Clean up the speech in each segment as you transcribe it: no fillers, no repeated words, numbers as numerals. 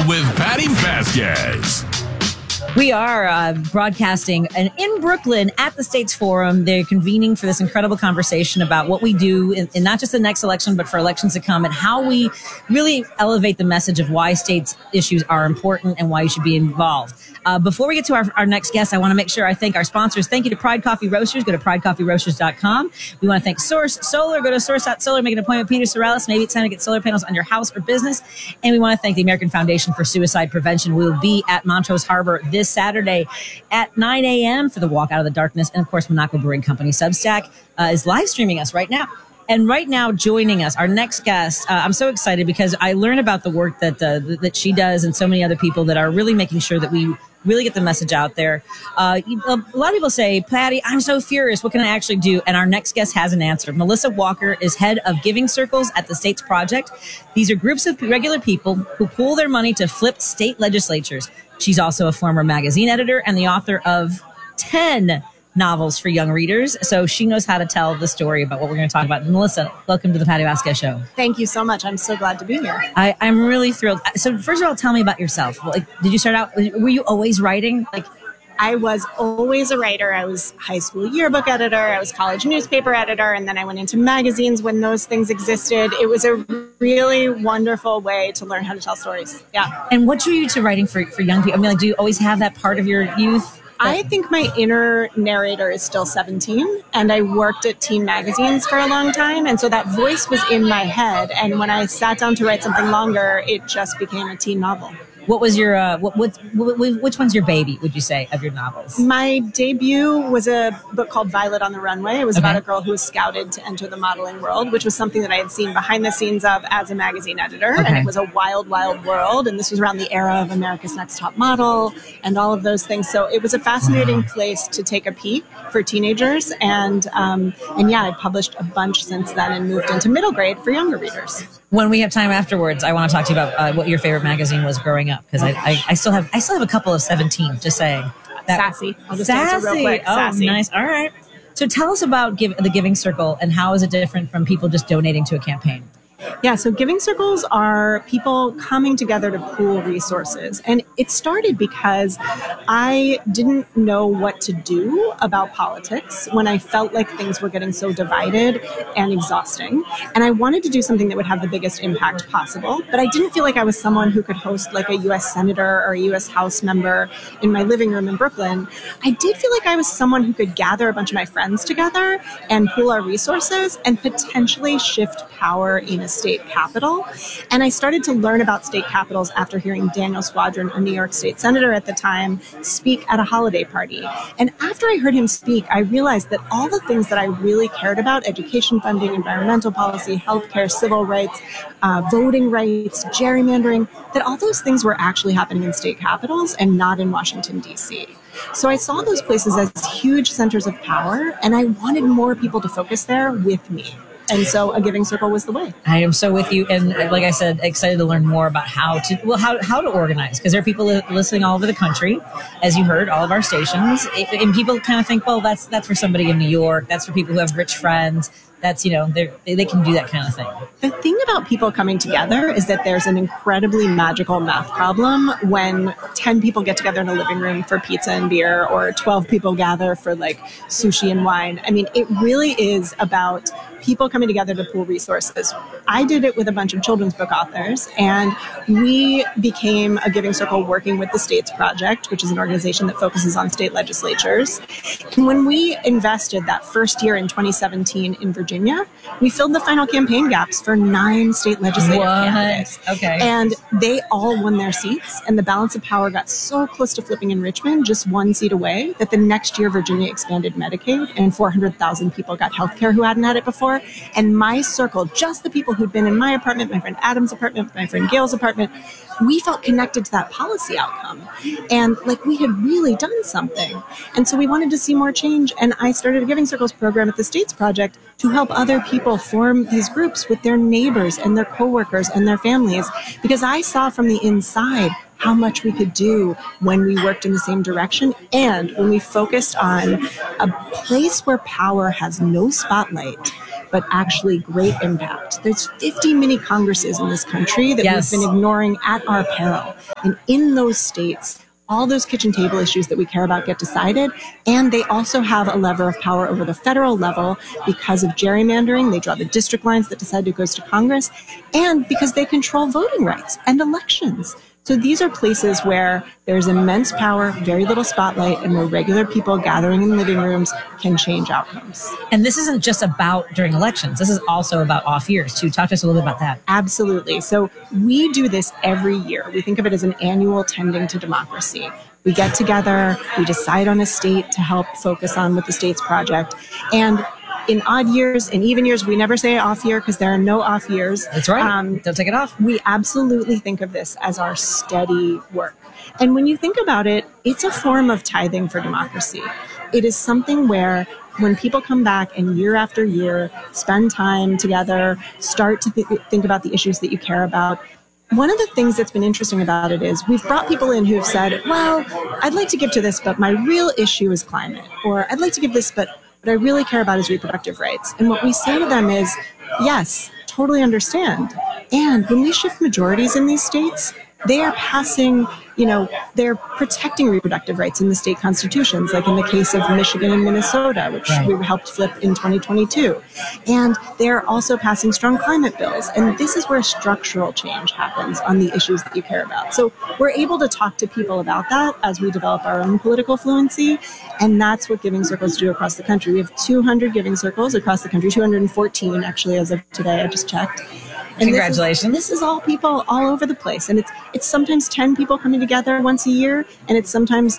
with Patty Vasquez. We are broadcasting in Brooklyn at the States Forum. They're convening for this incredible conversation about what we do in not just the next election, but for elections to come, and how we really elevate the message of why states issues are important and why you should be involved. Before we get to our next guest, I want to make sure I thank our sponsors. Thank you to Pride Coffee Roasters. Go to pridecoffeeroasters.com. We want to thank Source Solar. Go to source.solar. Make an appointment with Peter Sorrellis. Maybe it's time to get solar panels on your house or business. And we want to thank the American Foundation for Suicide Prevention. We will be at Montrose Harbor this Saturday at 9 a.m. for the Walk Out of the Darkness. And, of course, Monaco Brewing Company Substack is live streaming us right now. And right now, joining us, our next guest, I'm so excited because I learned about the work that she does and so many other people that are really making sure that we really get the message out there. A lot of people say, Patty, I'm so furious. What can I actually do? And our next guest has an answer. Melissa Walker is head of Giving Circles at the States Project. These are groups of regular people who pool their money to flip state legislatures. She's also a former magazine editor and the author of 10 novels for young readers. So she knows how to tell the story about what we're going to talk about. Melissa, welcome to the Patty Vasquez Show. Thank you so much. I'm so glad to be here. I'm really thrilled. So first of all, tell me about yourself. Like, did you start out, were you always writing? I was always a writer. I was high school yearbook editor. I was college newspaper editor. And then I went into magazines when those things existed. It was a really wonderful way to learn how to tell stories. Yeah. And what drew you to writing for young people? I mean, do you always have that part of your youth? I think my inner narrator is still 17, and I worked at teen magazines for a long time, and so that voice was in my head, and when I sat down to write something longer, it just became a teen novel. What was your, which one's your baby, would you say, of your novels? My debut was a book called Violet on the Runway. It was about a girl who was scouted to enter the modeling world, which was something that I had seen behind the scenes of as a magazine editor. And it was a wild, wild world. And this was around the era of America's Next Top Model and all of those things. So it was a fascinating place to take a peek for teenagers. And yeah, I published a bunch since then and moved into middle grade for younger readers. When we have time afterwards, I want to talk to you about what your favorite magazine was growing up, because I still have a couple of 17. Just saying. Sassy. I'll just answer real quick. Oh, Sassy. Nice. All right. So tell us about the Giving Circle and how is it different from people just donating to a campaign? Yeah, so Giving Circles are people coming together to pool resources. And it started because I didn't know what to do about politics when I felt like things were getting so divided and exhausting. And I wanted to do something that would have the biggest impact possible. But I didn't feel like I was someone who could host like a U.S. senator or a U.S. House member in my living room in Brooklyn. I did feel like I was someone who could gather a bunch of my friends together and pool our resources and potentially shift power in a state capital. And I started to learn about state capitals after hearing Daniel Squadron, a New York State senator at the time, speak at a holiday party. And after I heard him speak, I realized that all the things that I really cared about, education funding, environmental policy, healthcare, civil rights, voting rights, gerrymandering, that all those things were actually happening in state capitals and not in Washington, D.C. So I saw those places as huge centers of power, and I wanted more people to focus there with me. And so a Giving Circle was the way. I am so with you. And like I said, excited to learn more about how to organize, because there are people listening all over the country, as you heard, all of our stations. And people kind of think, well, that's for somebody in New York. That's for people who have rich friends. That's, they can do that kind of thing. The thing about people coming together is that there's an incredibly magical math problem when 10 people get together in a living room for pizza and beer, or 12 people gather for like sushi and wine. I mean, it really is about people coming together to pool resources. I did it with a bunch of children's book authors, and we became a Giving Circle working with the States Project, which is an organization that focuses on state legislatures. And when we invested that first year in 2017 in Virginia, we filled the final campaign gaps for 9 state legislative candidates. Okay. And they all won their seats, and the balance of power got so close to flipping in Richmond, just 1 seat away, that the next year Virginia expanded Medicaid, and 400,000 people got health care who hadn't had it before. And my circle, just the people who'd been in my apartment, my friend Adam's apartment, my friend Gail's apartment, we felt connected to that policy outcome. And like we had really done something. And so we wanted to see more change. And I started a Giving Circles program at the States Project to help other people form these groups with their neighbors and their coworkers and their families, because I saw from the inside how much we could do when we worked in the same direction and when we focused on a place where power has no spotlight, but actually great impact. There's 50 mini Congresses in this country that Yes. we've been ignoring at our peril. And in those states, all those kitchen table issues that we care about get decided. And they also have a lever of power over the federal level because of gerrymandering. They draw the district lines that decide who goes to Congress, and because they control voting rights and elections. So these are places where there's immense power, very little spotlight, and where regular people gathering in living rooms can change outcomes. And this isn't just about during elections. This is also about off years, too. Talk to us a little bit about that. Absolutely. So we do this every year. We think of it as an annual tending to democracy. We get together, we decide on a state to help focus on with the state's project. And in odd years and even years, we never say off year because there are no off years. That's right. Don't take it off. We absolutely think of this as our steady work. And when you think about it, it's a form of tithing for democracy. It is something where when people come back and year after year, spend time together, start to think about the issues that you care about, one of the things that's been interesting about it is we've brought people in who have said, well, I'd like to give to this, but my real issue is climate. Or I'd like to give this, but what I really care about is reproductive rights. And what we say to them is, yes, totally understand. And when we shift majorities in these states, they are passing, they're protecting reproductive rights in the state constitutions, like in the case of Michigan and Minnesota, which we helped flip in 2022. And they're also passing strong climate bills. And this is where structural change happens on the issues that you care about. So we're able to talk to people about that as we develop our own political fluency. And that's what Giving Circles do across the country. We have 200 Giving Circles across the country, 214 actually as of today, I just checked. And congratulations. This is all people all over the place. And it's sometimes 10 people coming together once a year, and it's sometimes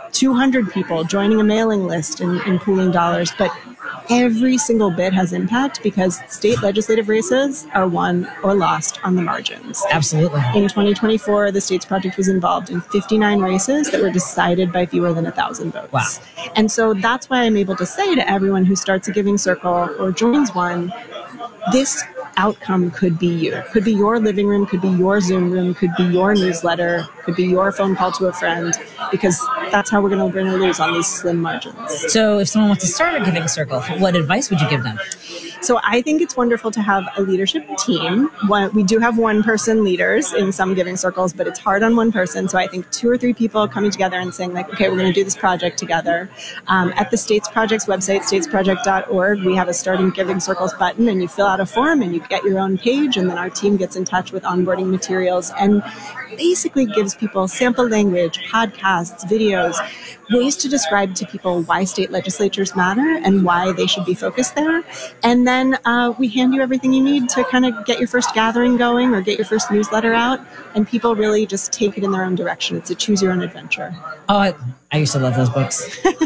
200 people joining a mailing list and pooling dollars. But every single bit has impact because state legislative races are won or lost on the margins. Absolutely. In 2024, the States Project was involved in 59 races that were decided by fewer than 1,000 votes. Wow. And so that's why I'm able to say to everyone who starts a Giving Circle or joins one, this outcome could be you. Could be your living room, could be your Zoom room, could be your newsletter, could be your phone call to a friend, because that's how we're going to win or lose on these slim margins. So if someone wants to start a Giving Circle, what advice would you give them? So I think it's wonderful to have a leadership team. We do have one-person leaders in some Giving Circles, but it's hard on one person. So I think 2 or 3 people coming together and saying, like, okay, we're going to do this project together. At the States Project's website, statesproject.org, we have a Starting Giving Circles button, and you fill out a form and you get your own page, and then our team gets in touch with onboarding materials and basically gives people sample language, podcasts, videos, ways to describe to people why state legislatures matter and why they should be focused there. And then we hand you everything you need to kind of get your first gathering going or get your first newsletter out. And people really just take it in their own direction. It's a choose your own adventure. Oh, I used to love those books.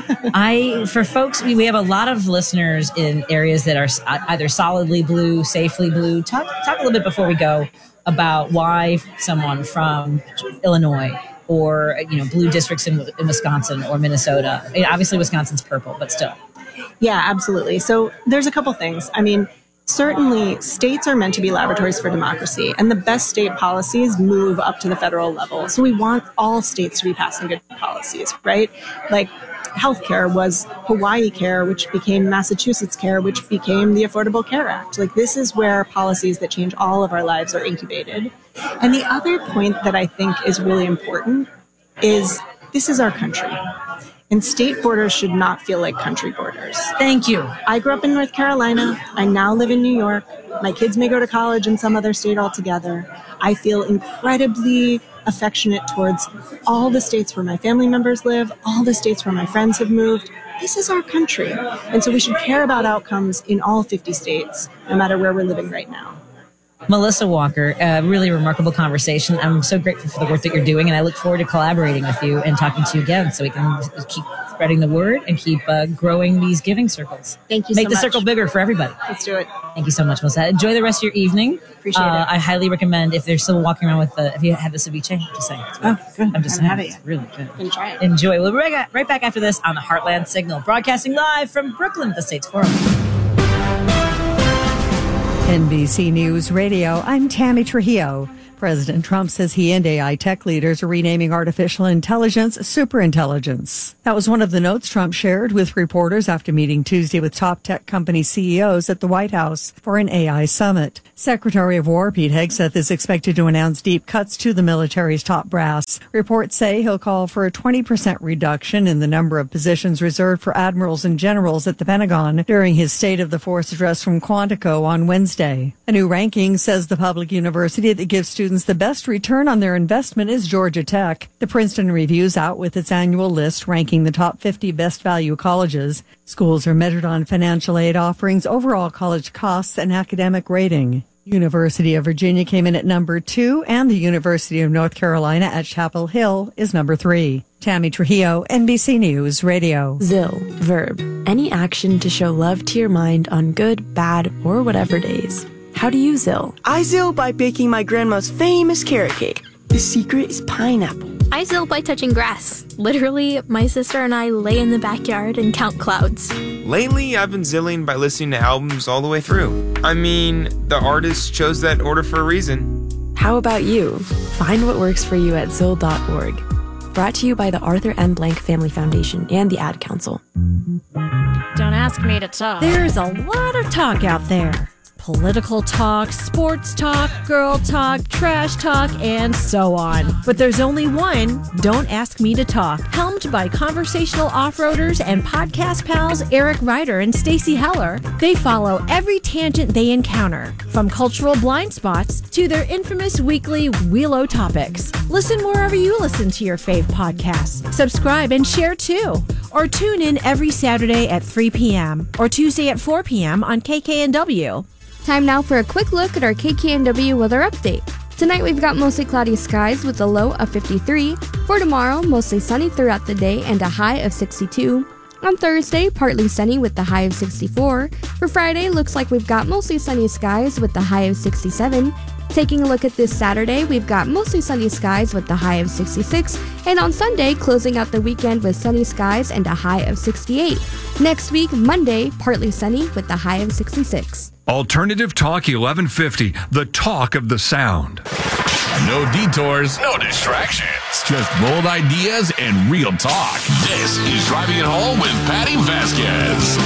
For folks, we have a lot of listeners in areas that are either solidly blue, safely blue. Talk a little bit before we go about why someone from Illinois or blue districts in Wisconsin or Minnesota. I mean, obviously, Wisconsin's purple, but still. Yeah, absolutely. So there's a couple things. I mean, certainly states are meant to be laboratories for democracy, and the best state policies move up to the federal level. So we want all states to be passing good policies, right? Like healthcare was Hawaii Care, which became Massachusetts Care, which became the Affordable Care Act. Like this is where policies that change all of our lives are incubated. And the other point that I think is really important is this is our country. And state borders should not feel like country borders. Thank you. I grew up in North Carolina. I now live in New York. My kids may go to college in some other state altogether. I feel incredibly affectionate towards all the states where my family members live, all the states where my friends have moved. This is our country. And so we should care about outcomes in all 50 states, no matter where we're living right now. Melissa Walker, a really remarkable conversation. I'm so grateful for the work that you're doing, and I look forward to collaborating with you and talking to you again so we can keep spreading the word and keep growing these Giving Circles. Thank you Make so the much. circle bigger for everybody. Let's do it. Thank you so much, Melissa. Enjoy the rest of your evening. Appreciate it. I highly recommend if they're still walking around with if you have the ceviche, just saying. Oh, good. I'm just I haven't saying. had it It's yet. really good. Can try it. Enjoy. We'll be right back after this on the Heartland Signal, broadcasting live from Brooklyn at the States Forum. NBC News Radio, I'm Tammy Trujillo. President Trump says he and AI tech leaders are renaming artificial intelligence superintelligence. That was one of the notes Trump shared with reporters after meeting Tuesday with top tech company CEOs at the White House for an AI summit. Secretary of War Pete Hegseth is expected to announce deep cuts to the military's top brass. Reports say he'll call for a 20% reduction in the number of positions reserved for admirals and generals at the Pentagon during his State of the Force address from Quantico on Wednesday. A new ranking says the public university that gives students the best return on their investment is Georgia Tech. The Princeton Review's out with its annual list ranking the top 50 best value colleges. Schools are measured on financial aid offerings, overall college costs, and academic rating. University of Virginia came in at number 2, and the University of North Carolina at Chapel Hill is number 3. Tammy Trujillo, NBC News Radio. Zill, verb. Any action to show love to your mind on good, bad, or whatever days. How do you Zill? I Zill by baking my grandma's famous carrot cake. The secret is pineapple. I Zill by touching grass. Literally, my sister and I lay in the backyard and count clouds. Lately, I've been zilling by listening to albums all the way through. I mean, the artist chose that order for a reason. How about you? Find what works for you at Zill.org. Brought to you by the Arthur M. Blank Family Foundation and the Ad Council. Don't ask me to talk. There's a lot of talk out there. Political talk, sports talk, girl talk, trash talk, and so on. But there's only one, Don't Ask Me to Talk, helmed by conversational off-roaders and podcast pals Eric Ryder and Stacey Heller. They follow every tangent they encounter, from cultural blind spots to their infamous weekly Wheelo topics. Listen wherever you listen to your fave podcasts. Subscribe and share too. Or tune in every Saturday at 3 p.m. or Tuesday at 4 p.m. on KKNW. Time now for a quick look at our KKNW weather update. Tonight we've got mostly cloudy skies with a low of 53. For tomorrow, mostly sunny throughout the day and a high of 62. On Thursday, partly sunny with the high of 64. For Friday, looks like we've got mostly sunny skies with the high of 67. Taking a look at this Saturday, we've got mostly sunny skies with the high of 66. And on Sunday, closing out the weekend with sunny skies and a high of 68. Next week, Monday, partly sunny with the high of 66. Alternative Talk 1150, the talk of the sound. No detours, no distractions. Just bold ideas and real talk. This is Driving It Home with Patty Vasquez.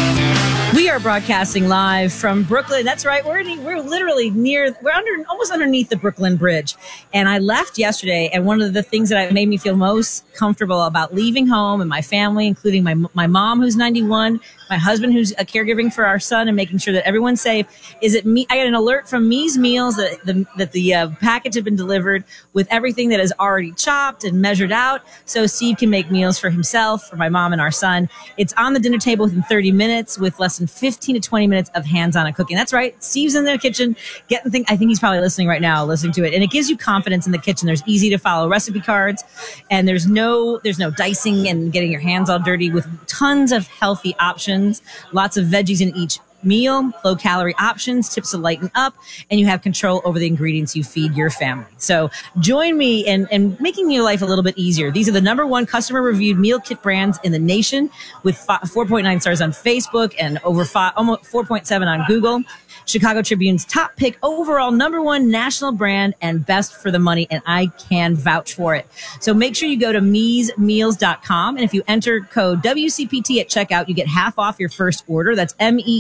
We are broadcasting live from Brooklyn. That's right. We're literally almost underneath the Brooklyn Bridge. And I left yesterday, and one of the things that made me feel most comfortable about leaving home and my family, including my mom, who's 91, my husband, who's caregiving for our son and making sure that everyone's safe, is that I got an alert from Me's Meals that the package had been delivered with everything that is already chopped and measured out, so Steve can make meals for himself, for my mom, and our son. It's on the dinner table within 30 minutes with less than 15 to 20 minutes of hands-on cooking. That's right. Steve's in the kitchen getting things. I think he's probably listening right now, listening to it. And it gives you confidence in the kitchen. There's easy to follow recipe cards, and there's no dicing and getting your hands all dirty, with tons of healthy options, lots of veggies in each meal, low calorie options, tips to lighten up, and you have control over the ingredients you feed your family. So join me in making your life a little bit easier. These are the #1 customer reviewed meal kit brands in the nation, with 4.9 stars on Facebook and over almost 4.7 on Google. Chicago Tribune's top pick overall, #1 national brand, and best for the money, and I can vouch for it. So make sure you go to meesmeals.com, and if you enter code WCPT at checkout, you get half off your first order. That's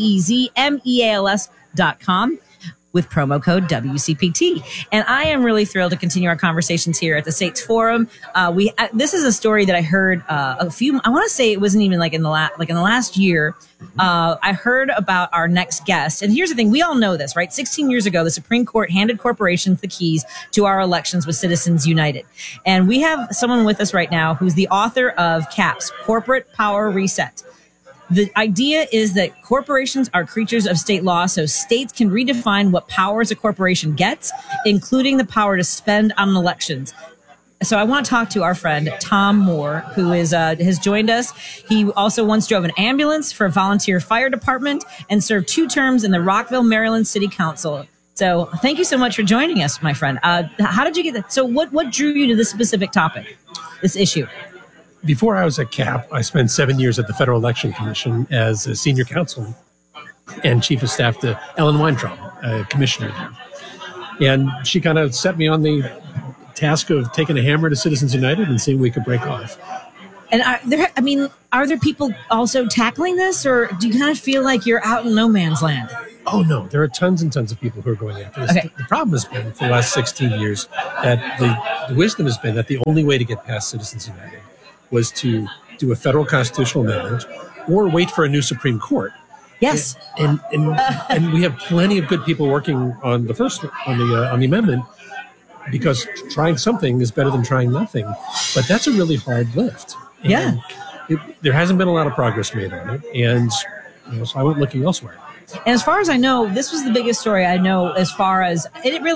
MEEZMEALS.com with promo code WCPT. And I am really thrilled to continue our conversations here at the States Forum. This is a story that I heard I want to say it wasn't even in the last year. I heard about our next guest. And here's the thing. We all know this, right? 16 years ago, the Supreme Court handed corporations the keys to our elections with Citizens United. And we have someone with us right now who's the author of CAPS, Corporate Power Reset. The idea is that corporations are creatures of state law, so states can redefine what powers a corporation gets, including the power to spend on elections. So I want to talk to our friend Tom Moore, who has joined us. He also once drove an ambulance for a volunteer fire department and served 2 terms in the Rockville, Maryland City Council. So thank you so much for joining us, my friend. How did you get that? So what drew you to this specific topic, this issue? Before I was at CAP, I spent 7 years at the Federal Election Commission as a senior counsel and chief of staff to Ellen Weintraub, commissioner there. And she kind of set me on the task of taking a hammer to Citizens United and seeing if we could break off. And are there people also tackling this, or do you kind of feel like you're out in no man's land? Oh, no. There are tons and tons of people who are going after this. Okay. The problem has been, for the last 16 years, that the wisdom has been that the only way to get past Citizens United was to do a federal constitutional amendment or wait for a new Supreme Court. Yes. And we have plenty of good people working on the amendment, because trying something is better than trying nothing. But that's a really hard lift. Yeah. There hasn't been a lot of progress made on it. And so I went looking elsewhere. And as far as I know, this was the biggest story I know as far as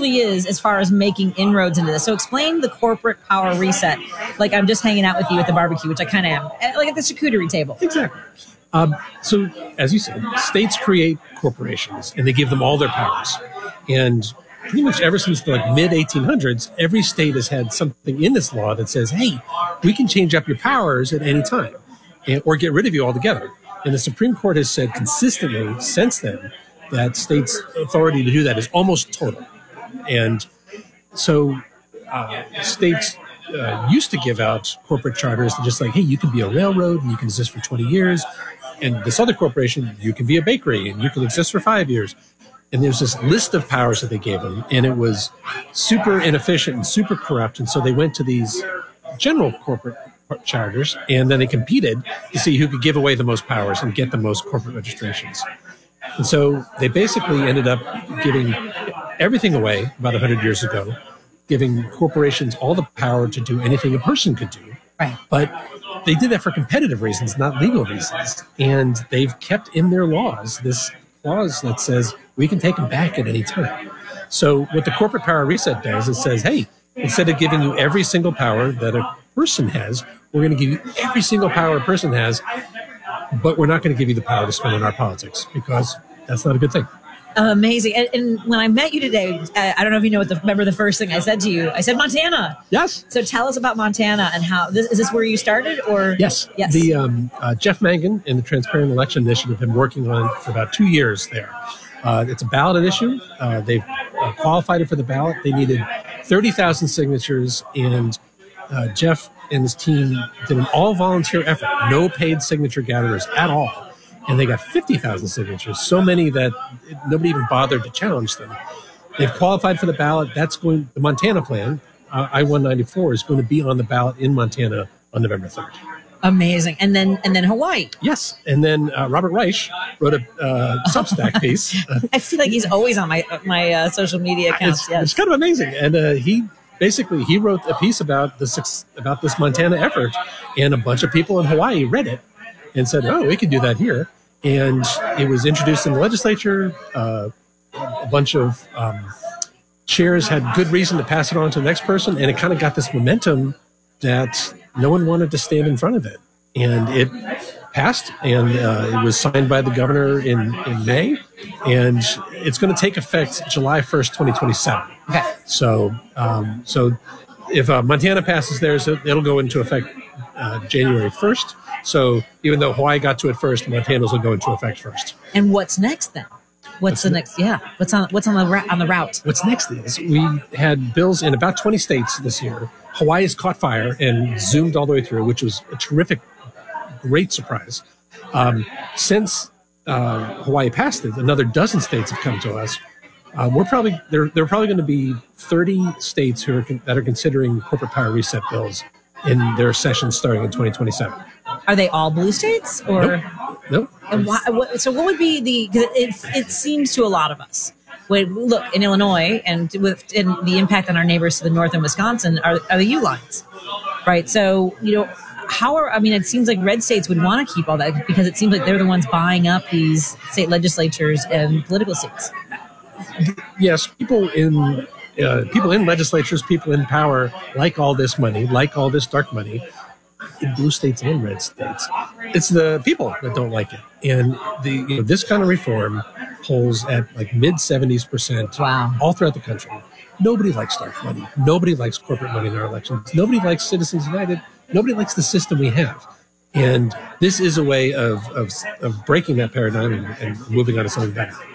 making inroads into this. So explain the corporate power reset. Like I'm just hanging out with you at the barbecue, which I kind of am, like at the charcuterie table. Exactly. So as you said, states create corporations and they give them all their powers. And pretty much ever since the mid 1800s, every state has had something in this law that says, hey, we can change up your powers at any time or get rid of you altogether. And the Supreme Court has said consistently since then that states' authority to do that is almost total. And so states used to give out corporate charters that just like, hey, you can be a railroad and you can exist for 20 years. And this other corporation, you can be a bakery and you can exist for 5 years. And there's this list of powers that they gave them, and it was super inefficient and super corrupt. And so they went to these general corporate charters, and then they competed to see who could give away the most powers and get the most corporate registrations. And so they basically ended up giving everything away about 100 years ago, giving corporations all the power to do anything a person could do. Right. But they did that for competitive reasons, not legal reasons. And they've kept in their laws this clause that says we can take them back at any time. So what the corporate power reset does, it says, hey, instead of giving you every single power that a person has, we're going to give you every single power a person has, but we're not going to give you the power to spend on our politics, because that's not a good thing. Amazing. And when I met you today, I don't know if you remember the first thing I said to you. I said Montana. Yes. So tell us about Montana and how is this where you started, or? Yes. The Jeff Mangan and the Transparent Election Initiative have been working on it for about 2 years there. It's a ballot issue. They've qualified it for the ballot. They needed 30,000 signatures, and Jeff and his team did an all-volunteer effort, no paid signature gatherers at all. And they got 50,000 signatures, so many that nobody even bothered to challenge them. They've qualified for the ballot. The Montana plan, I-194, is going to be on the ballot in Montana on November 3rd. Amazing. And then Hawaii. Yes. And then Robert Reich wrote a Substack piece. I feel like he's always on my social media accounts. It's kind of amazing. And he wrote a piece about this Montana effort, and a bunch of people in Hawaii read it and said, oh, we could do that here. And it was introduced in the legislature. A bunch of chairs had good reason to pass it on to the next person, and it kind of got this momentum that no one wanted to stand in front of it. And it passed, and it was signed by the governor in May, and it's going to take effect July 1st, 2027. Okay. So if Montana passes theirs, it'll go into effect January 1st. So even though Hawaii got to it first, Montana's will go into effect first. And what's next then? What's the next? Yeah. What's on the route? What's next is we had bills in about 20 states this year. Hawaii has caught fire and zoomed all the way through, which was a terrific, great surprise. Since Hawaii passed it, another dozen states have come to us. There are probably going to be 30 states that are considering corporate power reset bills in their sessions starting in 2027. Are they all blue states, or nope? And so what would be it seems to a lot of us, look in Illinois and in the impact on our neighbors to the north in Wisconsin are the U lines, right? So it seems like red states would want to keep all that because it seems like they're the ones buying up these state legislatures and political seats. Yes, people in legislatures, people in power like all this money, like all this dark money. In blue states and red states, it's the people that don't like it, and this kind of reform polls at like mid 70%. Wow! All throughout the country, nobody likes dark money. Nobody likes corporate money in our elections. Nobody likes Citizens United. Nobody likes the system we have, and this is a way of breaking that paradigm and moving on to something better.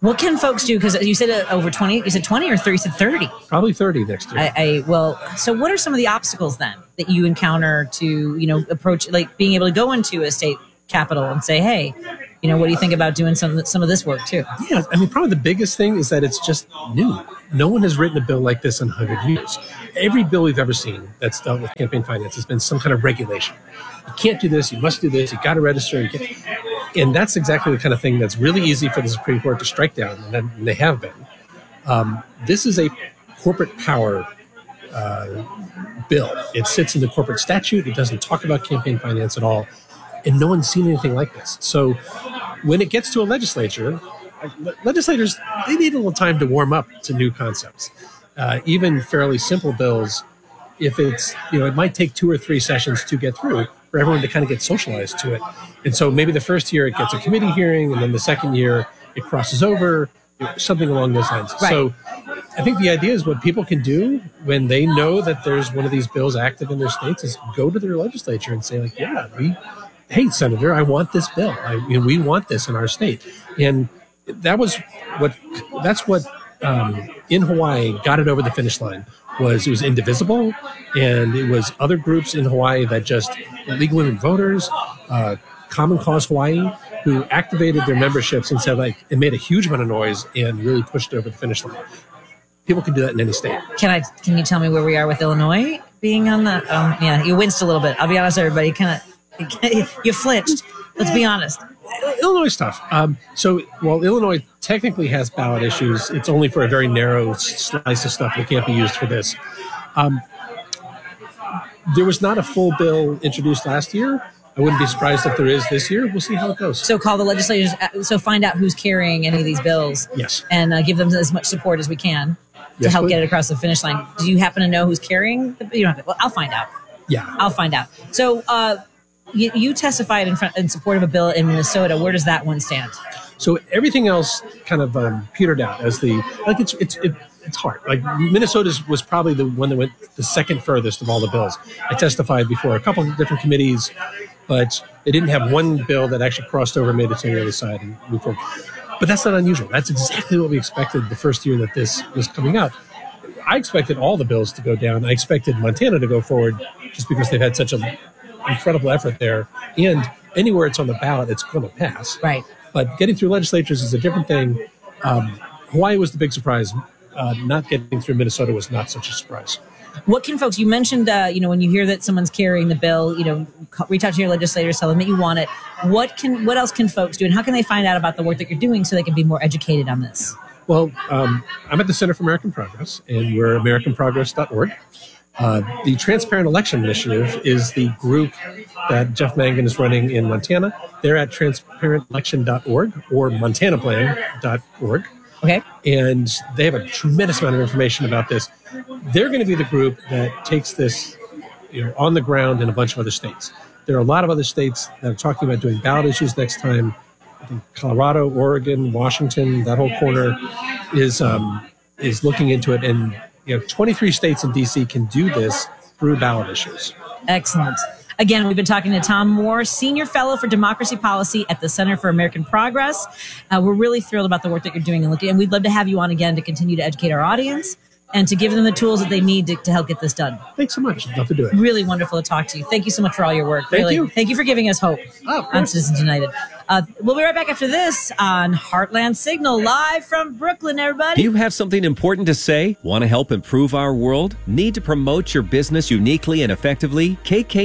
What can folks do? Because you said over 20, you said 20 or 30, you said 30. Probably 30 next year. So what are some of the obstacles then that you encounter to, approach, like being able to go into a state capitol and say, hey, what do you think about doing some of this work too? Yeah, I mean, probably the biggest thing is that it's just new. No one has written a bill like this in 100 years. Every bill we've ever seen that's dealt with campaign finance has been some kind of regulation. You can't do this, you must do this, you got to register. And that's exactly the kind of thing that's really easy for the Supreme Court to strike down, and they have been. This is a corporate power bill. It sits in the corporate statute. It doesn't talk about campaign finance at all. And no one's seen anything like this. So when it gets to a legislature, legislators, they need a little time to warm up to new concepts. Even fairly simple bills, if it's, it might take 2 or 3 sessions to get through for everyone to kind of get socialized to it. And so maybe the first year it gets a committee hearing, and then the second year it crosses over, something along those lines. Right. So I think the idea is what people can do when they know that there's one of these bills active in their states is go to their legislature and say, like, hey, Senator, I want this bill. We want this in our state. And that's what in Hawaii got it over the finish line. It was indivisible, and it was other groups in Hawaii that just, League of Women Voters, Common Cause Hawaii, who activated their memberships and said, it made a huge amount of noise and really pushed it over the finish line. People can do that in any state. Can you tell me where we are with Illinois being on the? Yeah, you winced a little bit. I'll be honest, everybody. You flinched. Let's be honest. Illinois is tough. So while Illinois technically has ballot issues, it's only for a very narrow slice of stuff that can't be used for this. There was not a full bill introduced last year. I wouldn't be surprised if there is this year. We'll see how it goes. So call the legislators. So find out who's carrying any of these bills. Yes. And give them as much support as we can to help get it across the finish line. Do you happen to know who's carrying? You don't have to. Well, I'll find out. Yeah. I'll find out. So you testified in support of a bill in Minnesota. Where does that one stand? So everything else kind of petered out as it's hard. Minnesota was probably the one that went the second furthest of all the bills. I testified before a couple of different committees, but they didn't have one bill that actually crossed over, made it to the other side, and moved forward. But that's not unusual. That's exactly what we expected the first year that this was coming out. I expected all the bills to go down. I expected Montana to go forward just because they've had such an incredible effort there. And anywhere it's on the ballot, it's going to pass. Right. But getting through legislatures is a different thing. Hawaii was the big surprise. Not getting through Minnesota was not such a surprise. What can folks, you mentioned, when you hear that someone's carrying the bill, reach out to your legislators, tell them that you want it. What else can folks do, and how can they find out about the work that you're doing so they can be more educated on this? Well, I'm at the Center for American Progress, and we're AmericanProgress.org. The Transparent Election Initiative is the group that Jeff Mangan is running in Montana. They're at transparentelection.org or montanaplan.org. Okay. And they have a tremendous amount of information about this. They're going to be the group that takes this on the ground in a bunch of other states. There are a lot of other states that are talking about doing ballot issues next time. I think Colorado, Oregon, Washington, that whole corner is looking into it. And 23 states in D.C. can do this through ballot issues. Excellent. Again, we've been talking to Tom Moore, Senior Fellow for Democracy Policy at the Center for American Progress. We're really thrilled about the work that you're doing, and we'd love to have you on again to continue to educate our audience and to give them the tools that they need to help get this done. Thanks so much. I'd love to do it. Really wonderful to talk to you. Thank you so much for all your work. Thank you. Thank you for giving us hope on Citizens United. We'll be right back after this on Heartland Signal, live from Brooklyn, everybody. Do you have something important to say? Want to help improve our world? Need to promote your business uniquely and effectively?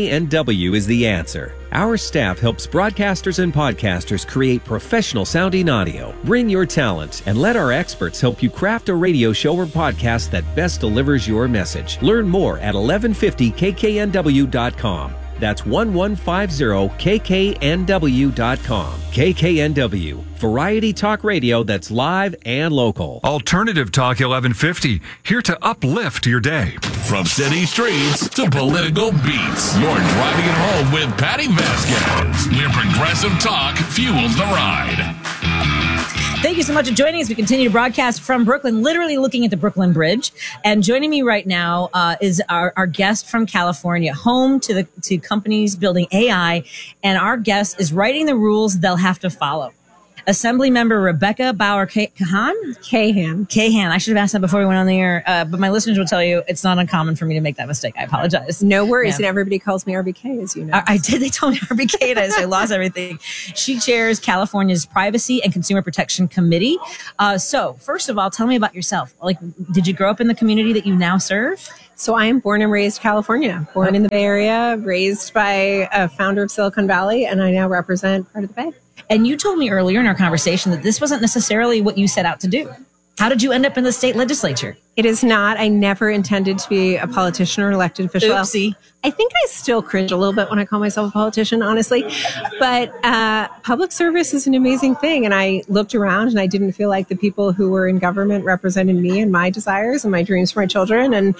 KKNW is the answer. Our staff helps broadcasters and podcasters create professional sounding audio. Bring your talent and let our experts help you craft a radio show or podcast that best delivers your message. Learn more at 1150kknw.com. That's 1150kknw.com. KKNW, variety talk radio that's live and local. Alternative Talk 1150, here to uplift your day. From city streets to political beats, you're driving it home with Patty Vasquez, where progressive talk fuels the ride. Thank you so much for joining us. We continue to broadcast from Brooklyn, literally looking at the Brooklyn Bridge. And joining me right now is our guest from California, home to companies building AI. And our guest is writing the rules they'll have to follow. Assembly member Rebecca Bauer-Kahan. I should have asked that before we went on the air, but my listeners will tell you it's not uncommon for me to make that mistake. I apologize. No worries. And everybody calls me RBK, as you know. I did. They told me RBK, and I lost everything. She chairs California's Privacy and Consumer Protection Committee. So first of all, tell me about yourself. Like, did you grow up in the community that you now serve? So I am born and raised California, born in the Bay Area, raised by a founder of Silicon Valley, and I now represent part of the Bay. And you told me earlier in our conversation that this wasn't necessarily what you set out to do. How did you end up in the state legislature? It is not. I never intended to be a politician or elected official. Oopsie. I think I still cringe a little bit when I call myself a politician, honestly. But public service is an amazing thing. And I looked around and I didn't feel like the people who were in government represented me and my desires and my dreams for my children. And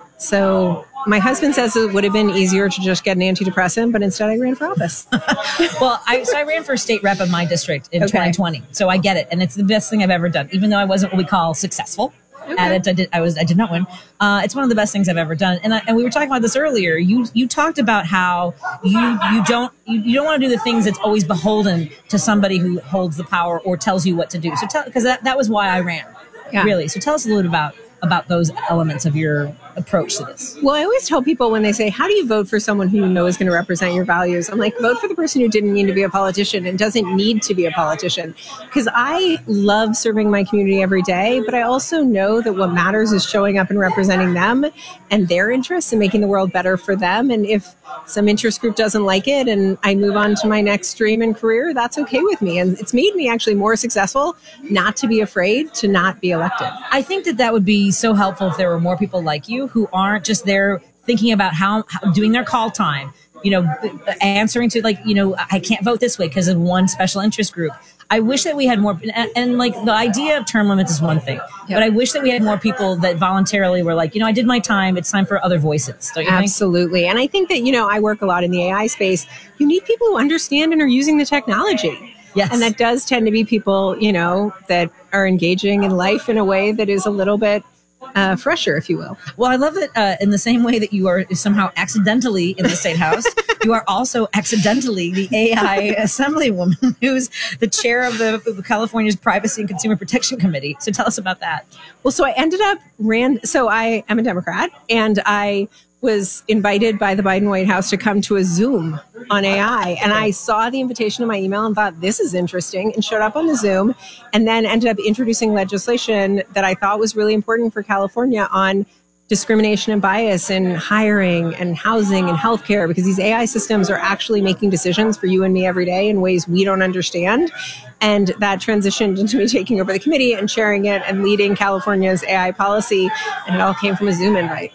so my husband says it would have been easier to just get an antidepressant, but instead I ran for office. Well, I ran for state rep of my district in 2020. So I get it. And it's the best thing I've ever done, even though I wasn't what we call successful at it. I did not win. It's one of the best things I've ever done. And we were talking about this earlier. You talked about how you don't want to do the things that's always beholden to somebody who holds the power or tells you what to do. So because that was why I ran, really. So tell us a little bit about those elements of your approach to this. Well, I always tell people when they say, how do you vote for someone who you know is going to represent your values? I'm like, vote for the person who didn't mean to be a politician and doesn't need to be a politician. Because I love serving my community every day, but I also know that what matters is showing up and representing them and their interests and making the world better for them. And if some interest group doesn't like it and I move on to my next dream and career, that's okay with me. And it's made me actually more successful not to be afraid to not be elected. I think that would be so helpful if there were more people like you who aren't just there thinking about how doing their call time, answering to I can't vote this way because of one special interest group. I wish that we had more, and like the idea of term limits is one thing, but I wish that we had more people that voluntarily were like, I did my time. It's time for other voices. Don't you think? Absolutely. And I think that, I work a lot in the AI space. You need people who understand and are using the technology. Yes. And that does tend to be people, that are engaging in life in a way that is a little bit fresher, if you will. Well, I love that in the same way that you are somehow accidentally in the State House, you are also accidentally the AI Assemblywoman who's the chair of the California's Privacy and Consumer Protection Committee. So tell us about that. Well, so I ended up so I am a Democrat, and I was invited by the Biden White House to come to a Zoom on AI. And I saw the invitation in my email and thought, this is interesting, and showed up on the Zoom, and then ended up introducing legislation that I thought was really important for California on discrimination and bias in hiring and housing and healthcare, because these AI systems are actually making decisions for you and me every day in ways we don't understand. And that transitioned into me taking over the committee and chairing it and leading California's AI policy. And it all came from a Zoom invite.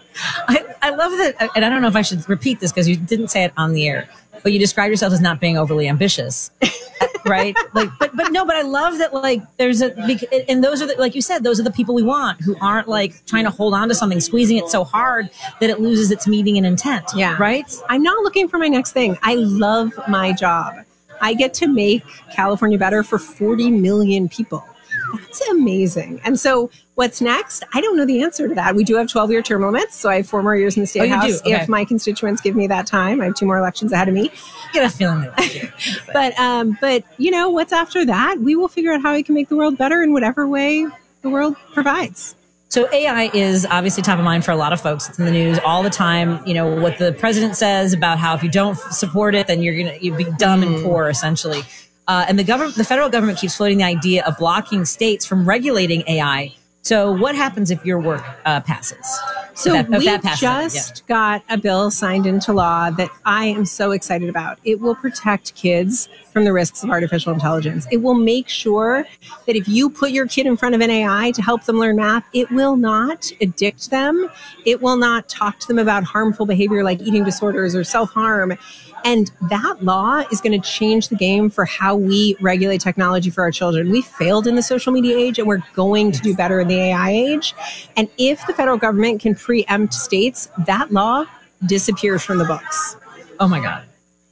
I love that. And I don't know if I should repeat this because you didn't say it on the air, but you described yourself as not being overly ambitious. Right? But I love that, and those are like you said, those are the people we want, who aren't like trying to hold on to something, squeezing it so hard that it loses its meaning and intent. Yeah. Right? I'm not looking for my next thing. I love my job. I get to make California better for 40 million people. That's amazing. And so what's next? I don't know the answer to that. We do have 12-year term limits, so I have 4 more years in the State House. Okay. If my constituents give me that time. I have 2 more elections ahead of me. I get a feeling that they do. But what's after that? We will figure out how we can make the world better in whatever way the world provides. So AI is obviously top of mind for a lot of folks. It's in the news all the time. What the president says about how if you don't support it, then you'd be dumb and poor, essentially. And the federal government keeps floating the idea of blocking states from regulating AI. So what happens if your work passes? So we just got a bill signed into law that I am so excited about. It will protect kids from the risks of artificial intelligence. It will make sure that if you put your kid in front of an AI to help them learn math, it will not addict them. It will not talk to them about harmful behavior like eating disorders or self-harm. And that law is going to change the game for how we regulate technology for our children. We failed in the social media age, and we're going to do better in the AI age. And if the federal government can preempt states, that law disappears from the books. Oh, my God.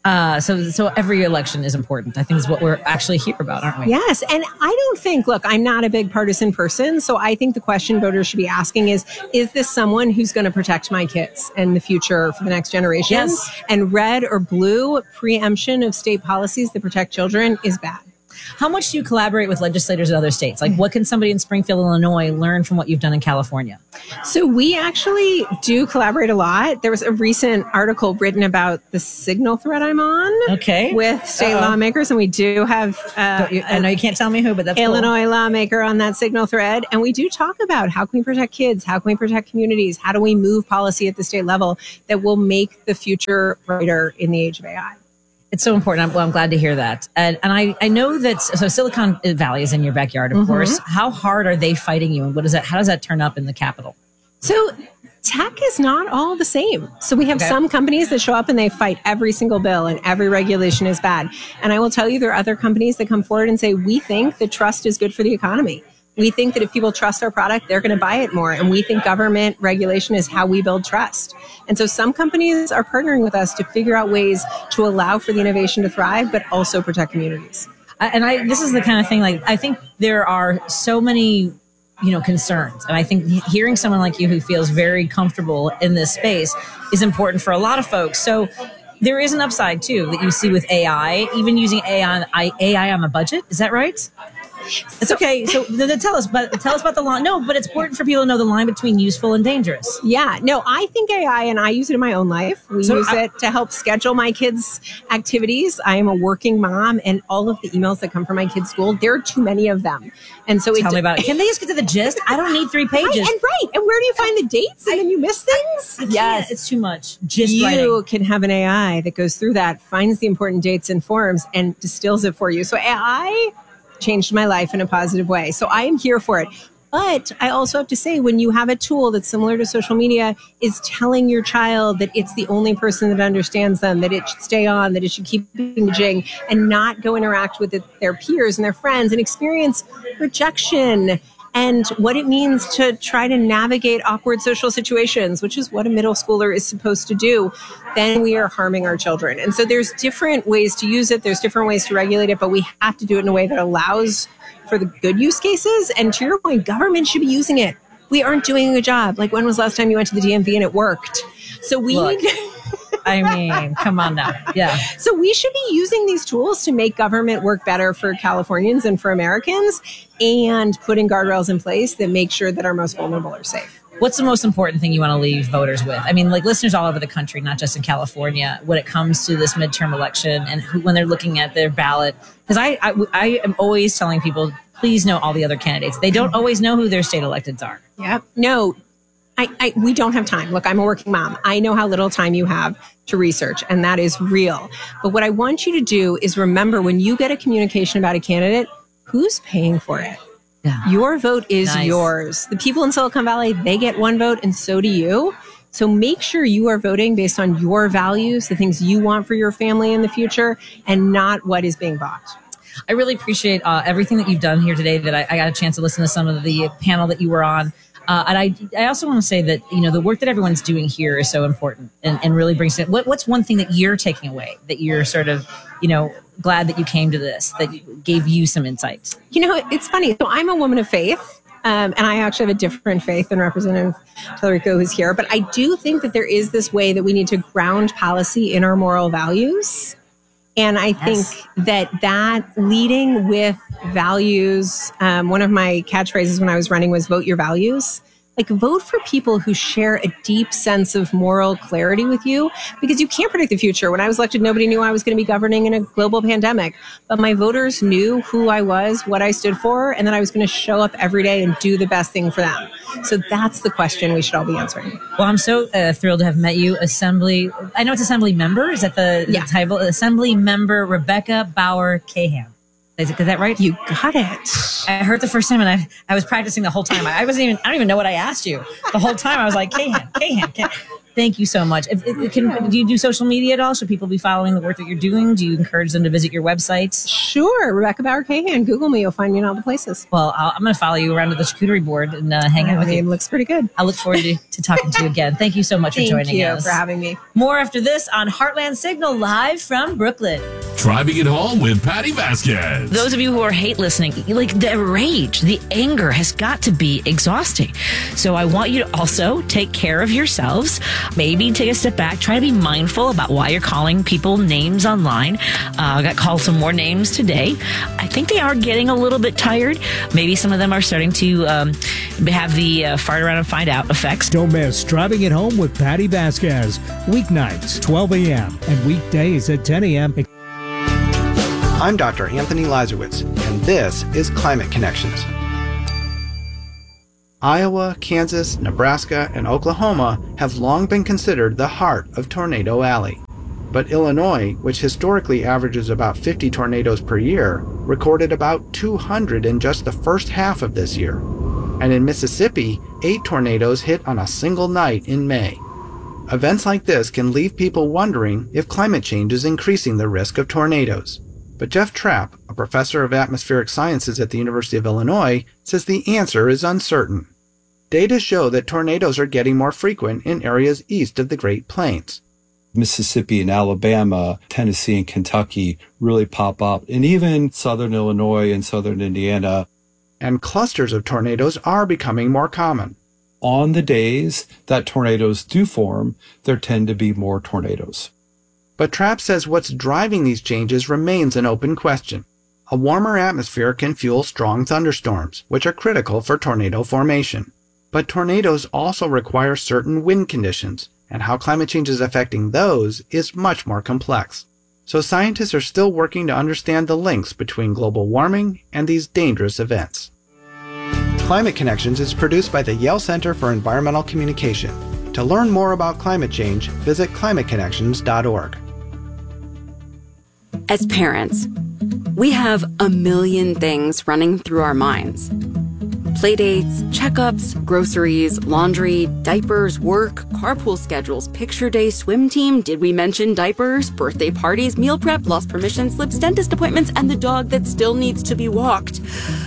So every election is important. I think is what we're actually here about, aren't we? Yes. And I don't think, look, I'm not a big partisan person. So I think the question voters should be asking is this someone who's going to protect my kids and the future for the next generation? Yes. And red or blue preemption of state policies that protect children is bad. How much do you collaborate with legislators in other states? Like, what can somebody in Springfield, Illinois learn from what you've done in California? So we actually do collaborate a lot. There was a recent article written about the Signal thread I'm on with state lawmakers, and we do have I know you can't tell me who, but that's Illinois lawmaker on that Signal thread. And we do talk about how can we protect kids? How can we protect communities? How do we move policy at the state level that will make the future brighter in the age of AI? It's so important. I'm glad to hear that. And I know that, so Silicon Valley is in your backyard, of course. How hard are they fighting you? And how does that turn up in the Capitol? So tech is not all the same. So we have some companies that show up and they fight every single bill and every regulation is bad. And I will tell you, there are other companies that come forward and say, we think that trust is good for the economy. We think that if people trust our product, they're going to buy it more. And we think government regulation is how we build trust. And so some companies are partnering with us to figure out ways to allow for the innovation to thrive, but also protect communities. This is the kind of thing, like, I think there are so many, concerns. And I think hearing someone like you who feels very comfortable in this space is important for a lot of folks. So there is an upside too that you see with AI, even using AI on a budget. Is that right? It's okay. So then tell us about the line. No, but it's important for people to know the line between useful and dangerous. Yeah. No, I think AI, and I use it in my own life. We use it to help schedule my kids' activities. I am a working mom, and all of the emails that come from my kids' school, there are too many of them. And so tell me about it. Can they just get to the gist? I don't need 3 pages. Right. And where do you find the dates? And then you miss things? Yes, it's too much. You can have an AI that goes through that, finds the important dates and forms, and distills it for you. So AI changed my life in a positive way. So I am here for it. But I also have to say, when you have a tool that's similar to social media, is telling your child that it's the only person that understands them, that it should stay on, that it should keep engaging and not go interact with their peers and their friends and experience rejection and what it means to try to navigate awkward social situations, which is what a middle schooler is supposed to do, then we are harming our children. And so there's different ways to use it. There's different ways to regulate it, but we have to do it in a way that allows for the good use cases. And to your point, government should be using it. We aren't doing a good job. Like, when was the last time you went to the DMV and it worked? So I mean, come on now. Yeah. So we should be using these tools to make government work better for Californians and for Americans, and putting guardrails in place that make sure that our most vulnerable are safe. What's the most important thing you want to leave voters with? I mean, like, listeners all over the country, not just in California, when it comes to this midterm election and when they're looking at their ballot. Because I am always telling people, please know all the other candidates. They don't always know who their state electeds are. Yep. No, we don't have time. Look, I'm a working mom. I know how little time you have to research, and that is real. But what I want you to do is remember, when you get a communication about a candidate, who's paying for it? Yeah. Your vote is yours. The people in Silicon Valley, they get one vote, and so do you. So make sure you are voting based on your values, the things you want for your family in the future, and not what is being bought. I really appreciate everything that you've done here today, that I got a chance to listen to some of the panel that you were on. And I also want to say that, the work that everyone's doing here is so important and really brings it. What's one thing that you're taking away, that you're sort of, glad that you came to this, that gave you some insights? It's funny. So I'm a woman of faith. And I actually have a different faith than Representative Tallarico, who's here. But I do think that there is this way that we need to ground policy in our moral values. And I think that leading with values, one of my catchphrases when I was running was vote your values. Like, vote for people who share a deep sense of moral clarity with you, because you can't predict the future. When I was elected, nobody knew I was going to be governing in a global pandemic, but my voters knew who I was, what I stood for, and that I was going to show up every day and do the best thing for them. So that's the question we should all be answering. Well, I'm so thrilled to have met you, I know it's Assembly member. Is that the title? Assembly member Rebecca Bauer Cahan. Is that right? You got it. I heard the first time, and I was practicing the whole time. I don't even know what I asked you. The whole time I was like, Cahan. Thank you so much. Do you do social media at all? Should people be following the work that you're doing? Do you encourage them to visit your websites? Sure. Rebecca Bauer Cahan. Google me. You'll find me in all the places. Well, I'm going to follow you around to the charcuterie board and hang out with you. It looks pretty good. I look forward to talking to you again. Thank you so much for joining us. Thank you for having me. More after this on Heartland Signal, live from Brooklyn. Driving It Home with Patty Vasquez. Those of you who are hate listening, like the rage, the anger has got to be exhausting. So I want you to also take care of yourselves. Maybe take a step back. Try to be mindful about why you're calling people names online. I got called some more names today. I think they are getting a little bit tired. Maybe some of them are starting to have the fart around and find out effects. Don't miss Driving It Home with Patty Vasquez. Weeknights, 12 a.m. and weekdays at 10 a.m. I'm Dr. Anthony Lazarowitz, and this is Climate Connections. Iowa, Kansas, Nebraska, and Oklahoma have long been considered the heart of Tornado Alley. But Illinois, which historically averages about 50 tornadoes per year, recorded about 200 in just the first half of this year. And in Mississippi, 8 tornadoes hit on a single night in May. Events like this can leave people wondering if climate change is increasing the risk of tornadoes. But Jeff Trapp, a professor of atmospheric sciences at the University of Illinois, says the answer is uncertain. Data show that tornadoes are getting more frequent in areas east of the Great Plains. Mississippi and Alabama, Tennessee and Kentucky really pop up, and even southern Illinois and southern Indiana. And clusters of tornadoes are becoming more common. On the days that tornadoes do form, there tend to be more tornadoes. But Trapp says what's driving these changes remains an open question. A warmer atmosphere can fuel strong thunderstorms, which are critical for tornado formation. But tornadoes also require certain wind conditions, and how climate change is affecting those is much more complex. So scientists are still working to understand the links between global warming and these dangerous events. Climate Connections is produced by the Yale Center for Environmental Communication. To learn more about climate change, visit climateconnections.org. As parents, we have a million things running through our minds. Playdates, checkups, groceries, laundry, diapers, work, carpool schedules, picture day, swim team, did we mention diapers, birthday parties, meal prep, lost permission slips, dentist appointments, and the dog that still needs to be walked.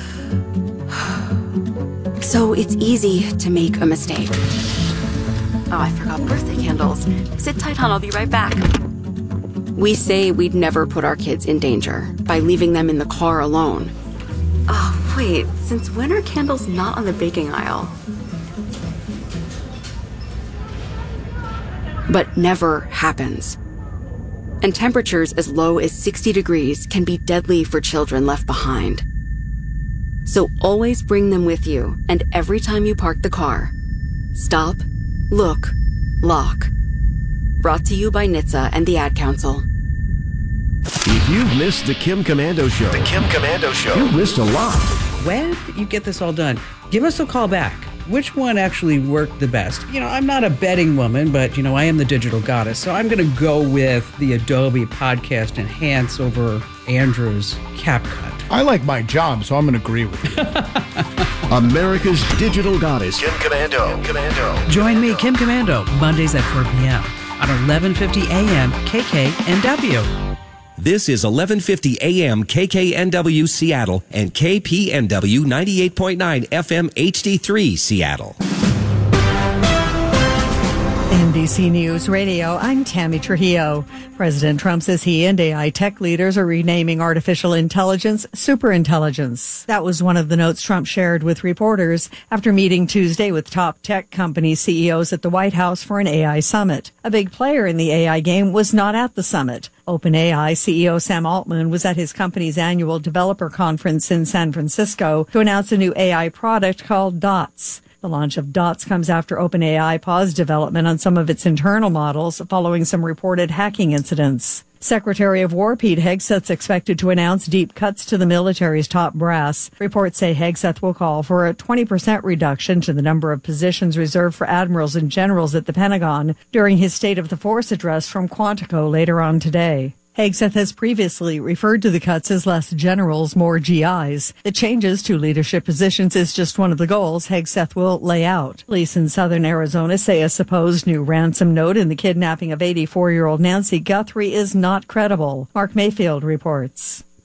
So it's easy to make a mistake. Oh, I forgot birthday candles. Sit tight, hon, I'll be right back. We say we'd never put our kids in danger by leaving them in the car alone. Oh, wait, since when are candles not on the baking aisle? But never happens. And temperatures as low as 60 degrees can be deadly for children left behind. So always bring them with you, and every time you park the car, stop, look, lock. Brought to you by NHTSA and the Ad Council. If you've missed the Kim Komando Show, you've missed a lot. When you get this all done, give us a call back. Which one actually worked the best? I'm not a betting woman, but, I am the digital goddess. So I'm going to go with the Adobe Podcast Enhance over Andrew's CapCut. I like my job, so I'm going to agree with you. America's digital goddess, Kim Komando. Join me, Kim Komando, Mondays at 4 p.m. on 1150 AM KKNW. This is 1150 AM KKNW Seattle and KPNW 98.9 FM HD3 Seattle. NBC News Radio, I'm Tammy Trujillo. President Trump says he and AI tech leaders are renaming artificial intelligence superintelligence. That was one of the notes Trump shared with reporters after meeting Tuesday with top tech company CEOs at the White House for an AI summit. A big player in the AI game was not at the summit. OpenAI CEO Sam Altman was at his company's annual developer conference in San Francisco to announce a new AI product called Dots. The launch of Dots comes after OpenAI paused development on some of its internal models following some reported hacking incidents. Secretary of War Pete Hegseth's expected to announce deep cuts to the military's top brass. Reports say Hegseth will call for a 20% reduction to the number of positions reserved for admirals and generals at the Pentagon during his State of the Force address from Quantico later on today. Hegseth has previously referred to the cuts as less generals, more GIs. The changes to leadership positions is just one of the goals Hegseth will lay out. Police in southern Arizona say a supposed new ransom note in the kidnapping of 84-year-old Nancy Guthrie is not credible. Mark Mayfield reports.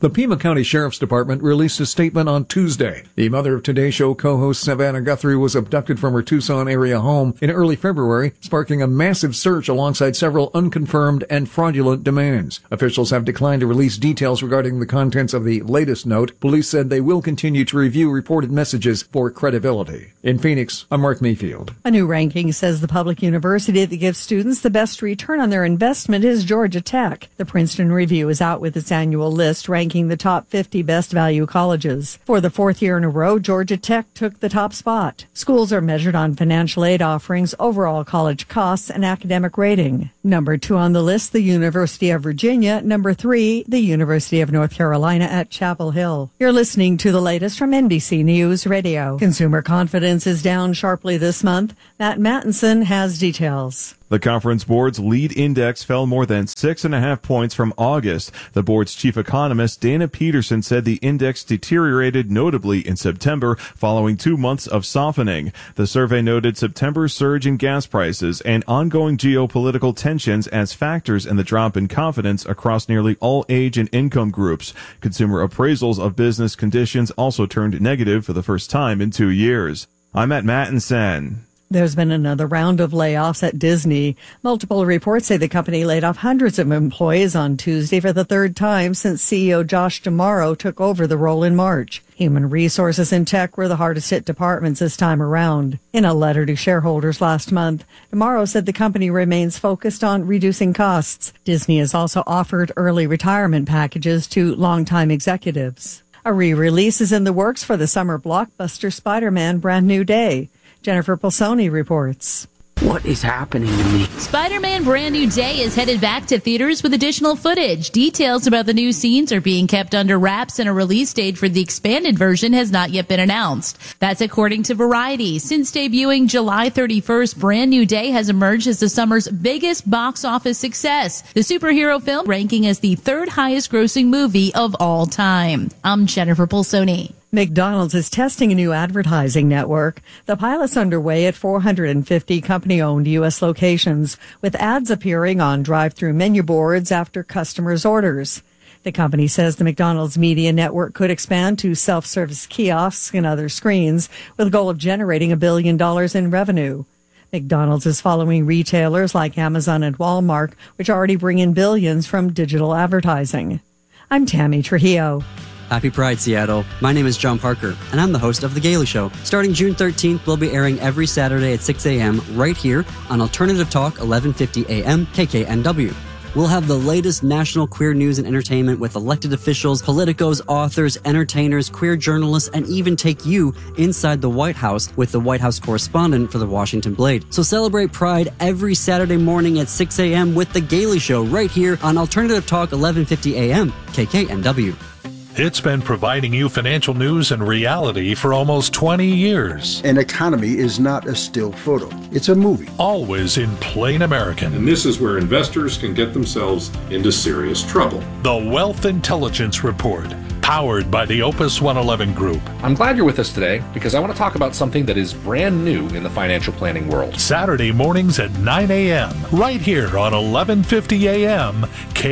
The Pima County Sheriff's Department released a statement on Tuesday. The mother of Today Show co-host Savannah Guthrie was abducted from her Tucson area home in early February, sparking a massive search alongside several unconfirmed and fraudulent demands. Officials have declined to release details regarding the contents of the latest note. Police said they will continue to review reported messages for credibility. In Phoenix, I'm Mark Mayfield. A new ranking says the public university that gives students the best return on their investment is Georgia Tech. The Princeton Review is out with its annual list ranking the top 50 best value colleges. For the fourth year in a row, Georgia Tech took the top spot. Schools are measured on financial aid offerings, overall college costs, and academic rating. Number 2 on the list, the University of Virginia. Number 3, the University of North Carolina at Chapel Hill. You're listening to the latest from NBC News Radio. Consumer confidence is down sharply this month. Matt Mattinson has details. The Conference Board's lead index fell more than 6.5 points from August. The board's chief economist, Dana Peterson, said the index deteriorated notably in September following 2 months of softening. The survey noted September's surge in gas prices and ongoing geopolitical tensions as factors in the drop in confidence across nearly all age and income groups. Consumer appraisals of business conditions also turned negative for the first time in 2 years. I'm Matt Mattinson. There's been another round of layoffs at Disney. Multiple reports say the company laid off hundreds of employees on Tuesday for the third time since CEO Josh D'Amaro took over the role in March. Human resources and tech were the hardest hit departments this time around. In a letter to shareholders last month, D'Amaro said the company remains focused on reducing costs. Disney has also offered early retirement packages to longtime executives. A re-release is in the works for the summer blockbuster Spider-Man Brand New Day. Jennifer Pulsoni reports. What is happening to me? Spider-Man Brand New Day is headed back to theaters with additional footage. Details about the new scenes are being kept under wraps, and a release date for the expanded version has not yet been announced. That's according to Variety. Since debuting July 31st, Brand New Day has emerged as the summer's biggest box office success. The superhero film ranking as the third highest grossing movie of all time. I'm Jennifer Pulsoni. McDonald's is testing a new advertising network. The pilot's underway at 450 company-owned U.S. locations, with ads appearing on drive-through menu boards after customers' orders. The company says the McDonald's media network could expand to self-service kiosks and other screens, with a goal of generating $1 billion in revenue. McDonald's is following retailers like Amazon and Walmart, which already bring in billions from digital advertising. I'm Tammy Trujillo. Happy Pride, Seattle. My name is John Parker, and I'm the host of The Gaily Show. Starting June 13th, we'll be airing every Saturday at 6 a.m. right here on Alternative Talk, 1150 a.m. KKNW. We'll have the latest national queer news and entertainment with elected officials, politicos, authors, entertainers, queer journalists, and even take you inside the White House with the White House correspondent for the Washington Blade. So celebrate Pride every Saturday morning at 6 a.m. with The Gaily Show right here on Alternative Talk, 1150 a.m. KKNW. It's been providing you financial news and reality for almost 20 years. An economy is not a still photo. It's a movie. Always in plain American. And this is where investors can get themselves into serious trouble. The Wealth Intelligence Report, powered by the Opus 111 Group. I'm glad you're with us today because I want to talk about something that is brand new in the financial planning world. Saturday mornings at 9 a.m., right here on 1150 a.m.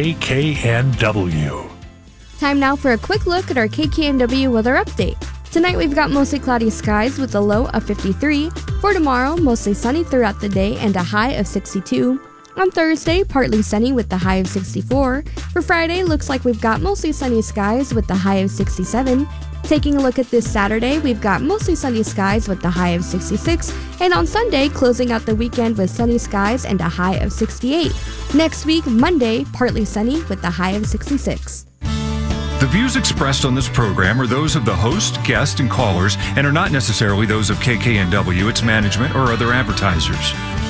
KKNW. Time now for a quick look at our KKNW weather update. Tonight we've got mostly cloudy skies with a low of 53. For tomorrow, mostly sunny throughout the day and a high of 62. On Thursday, partly sunny with the high of 64. For Friday, looks like we've got mostly sunny skies with the high of 67. Taking a look at this Saturday, we've got mostly sunny skies with the high of 66. And on Sunday, closing out the weekend with sunny skies and a high of 68. Next week, Monday, partly sunny with the high of 66. The views expressed on this program are those of the host, guest, and callers and are not necessarily those of KKNW, its management, or other advertisers.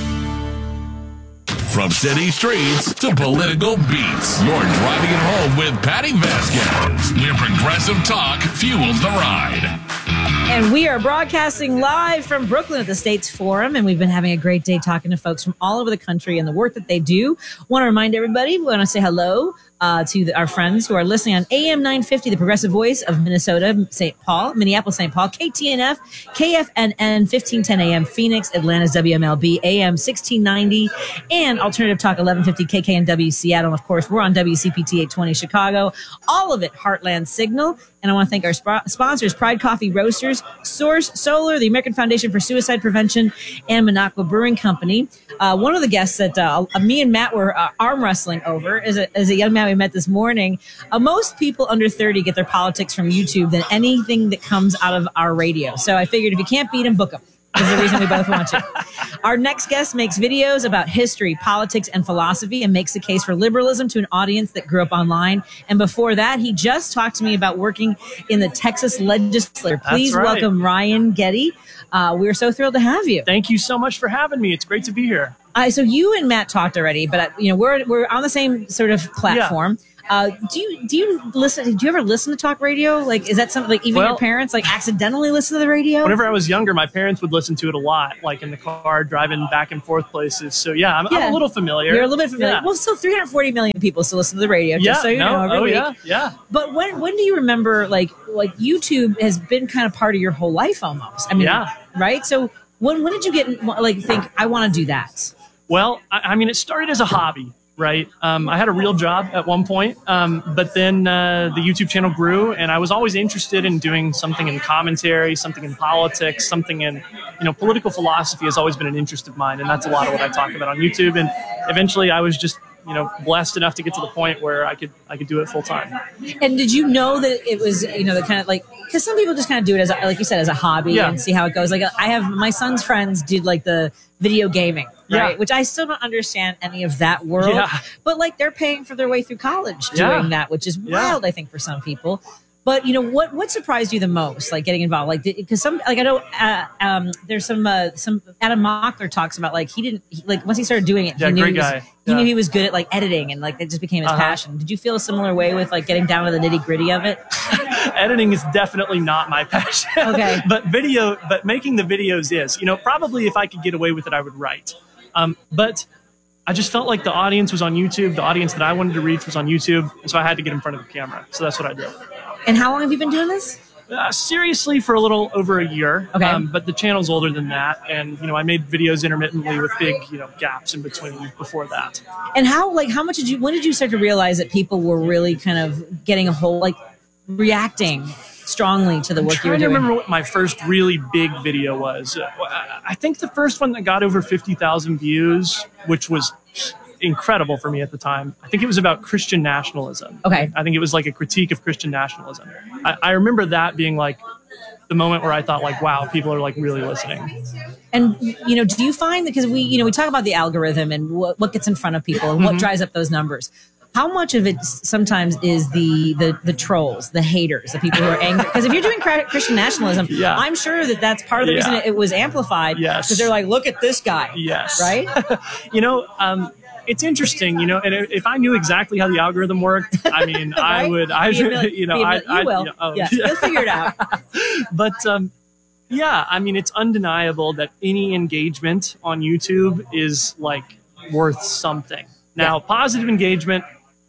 From city streets to political beats, you're driving it home with Patty Vasquez, where progressive talk fuels the ride. And we are broadcasting live from Brooklyn at the States Forum, and we've been having a great day talking to folks from all over the country and the work that they do. Want to remind everybody, we want to say hello to our friends who are listening on AM 950, the progressive voice of Minnesota, Minneapolis, St. Paul, KTNF, KFNN, 1510 AM, Phoenix, Atlanta's WMLB, AM 1690, and Alternative Talk 1150, KKNW, Seattle. And of course, we're on WCPT 820 Chicago. All of it, Heartland Signal. And I want to thank our sponsors, Pride Coffee Roasters, Source Solar, the American Foundation for Suicide Prevention, and Minocqua Brewing Company. One of the guests that me and Matt were arm wrestling over is a young man we met this morning. Most people under 30 get their politics from YouTube than anything that comes out of our radio. So I figured if you can't beat him, book him. This is the reason we both want to. Our next guest makes videos about history, politics, and philosophy and makes the case for liberalism to an audience that grew up online. And before that, he just talked to me about working in the Texas legislature. Please welcome Ryan Getty. We're so thrilled to have you. Thank you so much for having me. It's great to be here. So you and Matt talked already, but we're on the same sort of platform. Yeah. Do you listen? Do you ever listen to talk radio? Like, is that something like even your parents like accidentally listen to the radio? Whenever I was younger, my parents would listen to it a lot, like in the car, driving back and forth places. So I'm a little familiar. You're a little bit familiar. Yeah. Well, still 340 million people still listen to the radio. Just so you know, every week. Yeah. But when do you remember like YouTube has been kind of part of your whole life almost? I mean, right? So when did you get think I want to do that? Well, I mean, it started as a hobby. Right. I had a real job at one point, but then the YouTube channel grew, and I was always interested in doing something in commentary, something in politics, something in, political philosophy has always been an interest of mine. And that's a lot of what I talk about on YouTube. And eventually I was just, blessed enough to get to the point where I could do it full time. And did you know that it was, the kind of because some people just kind of do it as, like you said, as a hobby and see how it goes. Like I have my son's friends did like the video gaming. Right, which I still don't understand any of that world, but they're paying for their way through college doing that, which is wild, I think, for some people. But what surprised you the most, like getting involved, because I know there's some Adam Mockler talks about he didn't once he started doing it, he knew he was good at editing and it just became his passion. Did you feel a similar way with getting down to the nitty gritty of it? Editing is definitely not my passion. Okay, but making the videos is. Probably if I could get away with it, I would write. But I just felt like the audience was on YouTube. The audience that I wanted to reach was on YouTube. So I had to get in front of the camera. So that's what I did. And how long have you been doing this? Seriously, for a little over a year. Okay. But the channel's older than that. And, I made videos intermittently with big, gaps in between before that. And when did you start to realize that people were really kind of getting a whole, reacting strongly to the work you were doing? I remember what my first really big video was. I think the first one that got over 50,000 views, which was incredible for me at the time. I think it was about Christian nationalism. Okay. I think it was a critique of Christian nationalism. I remember that being the moment where I thought wow, people are really listening. And, do you find that, because we talk about the algorithm and what gets in front of people and what drives up those numbers. How much of it sometimes is the trolls, the haters, the people who are angry? Because if you're doing Christian nationalism, I'm sure that's part of the reason it was amplified. Yes. Because they're look at this guy. Yes. Right? It's interesting, and if I knew exactly how the algorithm worked, I mean, right? I would, you will. You'll figure it out. But, I mean, it's undeniable that any engagement on YouTube is worth something. Now, positive engagement,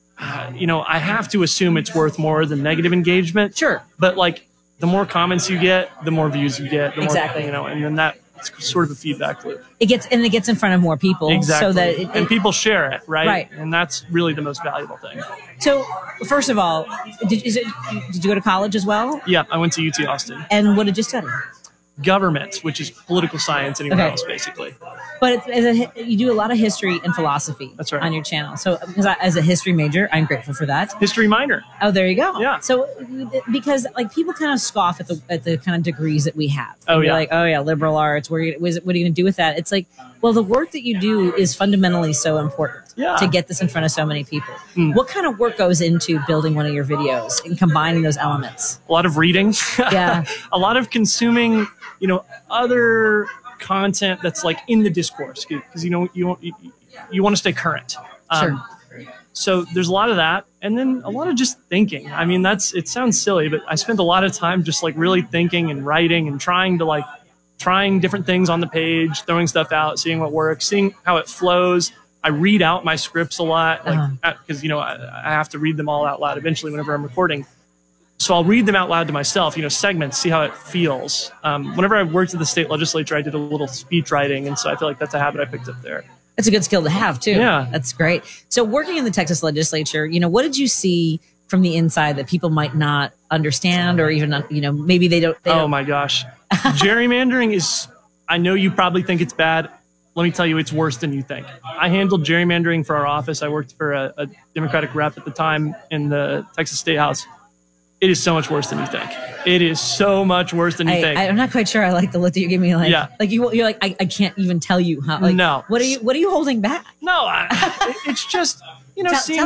I have to assume it's worth more than negative engagement. Sure. But the more comments you get, the more views you get. The more, and then that's sort of a feedback loop. It gets in front of more people. Exactly. So that and people share it, right? Right. And that's really the most valuable thing. So, first of all, did you go to college as well? Yeah, I went to UT Austin. And what did you study? Government, which is political science anywhere else, basically. But you do a lot of history and philosophy on your channel. So because as a history major, I'm grateful for that. History minor. Oh, there you go. Yeah. So because people kind of scoff at the kind of degrees that we have. Liberal arts. What are you going to do with that? It's well, the work that you do is fundamentally so important to get this in front of so many people. What kind of work goes into building one of your videos and combining those elements? A lot of reading. Yeah. A lot of consuming, other content that's in the discourse, because you want to stay current. Sure. So there's a lot of that, and then a lot of just thinking. I mean, it sounds silly, but I spent a lot of time just really thinking and writing and trying different things on the page, throwing stuff out, seeing what works, seeing how it flows. I read out my scripts a lot, because I have to read them all out loud eventually whenever I'm recording. So I'll read them out loud to myself, segments, see how it feels. Whenever I worked at the state legislature, I did a little speech writing, and so I feel like that's a habit I picked up there. That's a good skill to have too. Yeah, that's great. So working in the Texas legislature, what did you see from the inside that people might not understand, or even maybe they don't? Oh my gosh, gerrymandering is. I know you probably think it's bad. Let me tell you, it's worse than you think. I handled gerrymandering for our office. I worked for a Democratic rep at the time in the Texas State House. It is so much worse than you think. It is so much worse than you think. I'm not quite sure I like the look that you give me. You're like, I can't even tell you how. No. What are you holding back? No, it's just, seeing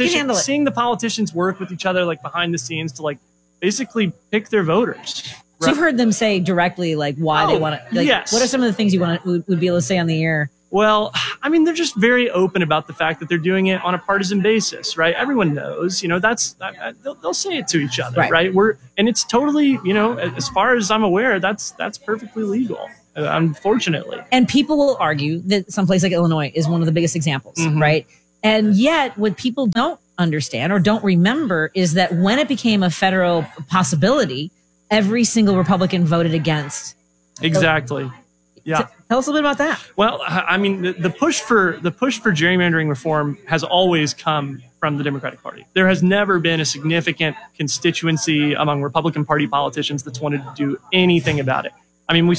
the politicians work with each other, behind the scenes to basically pick their voters. So you've heard them say directly why they want to. Yes. What are some of the things you would be able to say on the air? Well, I mean, they're just very open about the fact that they're doing it on a partisan basis, right? Everyone knows, they'll say it to each other, right? And it's totally, as far as I'm aware, that's perfectly legal, unfortunately. And people will argue that someplace like Illinois is one of the biggest examples, right? And yet, what people don't understand or don't remember is that when it became a federal possibility, every single Republican voted against. Exactly. Yeah. Tell us a little bit about that. Well, I mean, the push for gerrymandering reform has always come from the Democratic Party. There has never been a significant constituency among Republican Party politicians that's wanted to do anything about it. I mean,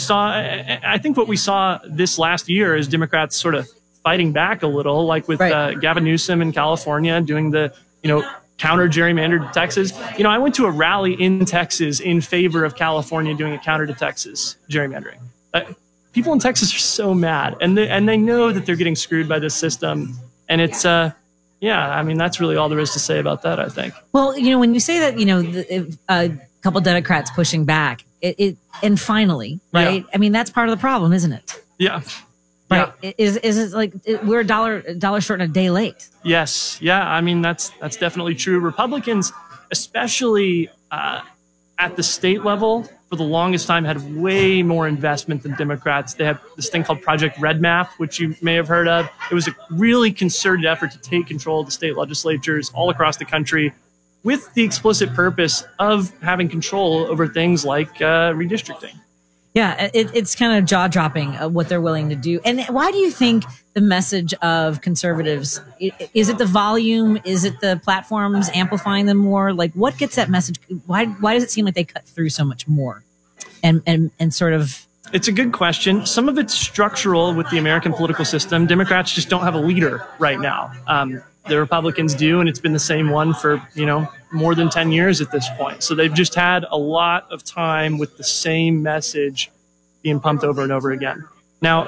I think what we saw this last year is Democrats sort of fighting back a little, with Gavin Newsom in California doing the, counter gerrymandered Texas. I went to a rally in Texas in favor of California doing a counter to Texas gerrymandering. People in Texas are so mad, and they know that they're getting screwed by this system. And it's, I mean, that's really all there is to say about that, I think. Well, when you say that, a couple Democrats pushing back, and finally, right? Yeah. I mean, that's part of the problem, isn't it? Yeah. Right. Yeah. Is it we're a dollar short and a day late? Yes. Yeah. I mean, that's definitely true. Republicans, especially at the state level, for the longest time had way more investment than Democrats. They have this thing called Project Red Map, which you may have heard of. It was a really concerted effort to take control of the state legislatures all across the country with the explicit purpose of having control over things like redistricting. Yeah, it's kind of jaw-dropping what they're willing to do. And why do you think the message of conservatives, is it the volume? Is it the platforms amplifying them more? What gets that message? Why does it seem like they cut through so much more? And sort of... It's a good question. Some of it's structural with the American political system. Democrats just don't have a leader right now. The Republicans do, and it's been the same one for, more than 10 years at this point. So they've just had a lot of time with the same message being pumped over and over again. Now,